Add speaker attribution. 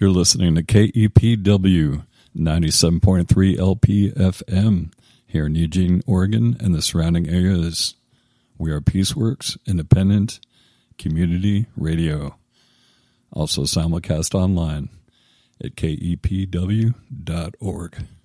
Speaker 1: You're listening to KEPW 97.3 LPFM here in Eugene, Oregon, and the surrounding areas. We are Peaceworks Independent Community Radio. Also simulcast online at kepw.org.